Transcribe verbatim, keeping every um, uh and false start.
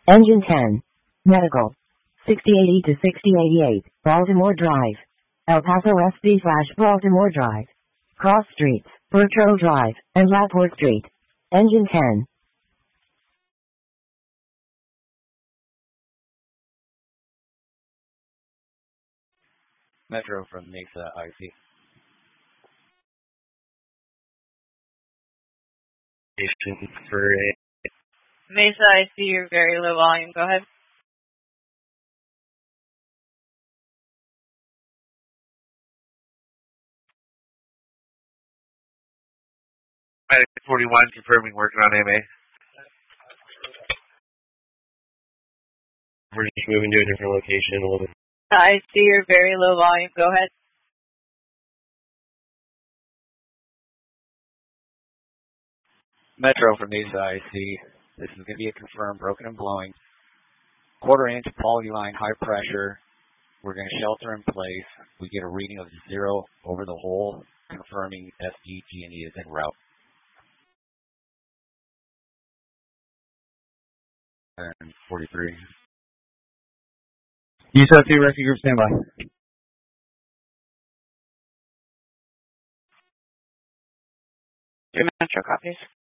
Engine ten. Medical. sixty eighty to sixty eighty-eight, Baltimore Drive. El Paso S B slash Baltimore Drive. Cross Streets, Bertro Drive, and Laporte Street. Engine ten. Metro from Mesa I C. For a Mesa I C, you're very low volume. Go ahead. Medic forty-one confirming working on A M A. We're just moving to a different location a little bit. I C, you're very low volume. Go ahead. Metro from Mesa I C. This is going to be a confirmed broken and blowing. Quarter inch polyline high pressure. We're going to shelter in place. We get a reading of zero over the hole, confirming S D G and E is en route. And forty-three. U S A two rescue group standby. Your Metro copies.